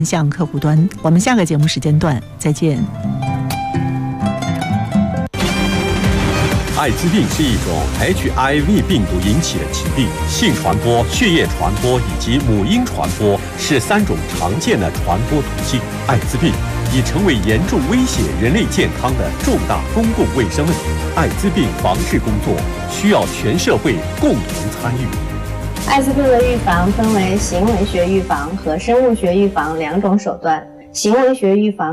向客户端。我们下个节目时间段再见。 艾滋病是一种 HIV 病毒引起的疾病，性传播、血液传播以及母婴传播是3种常见的传播途径。艾滋病已成为严重威胁人类健康的重大公共卫生问题。艾滋病防治工作需要全社会共同参与。 艾滋病的预防分为行为学预防和生物学预防2种手段。行为学预防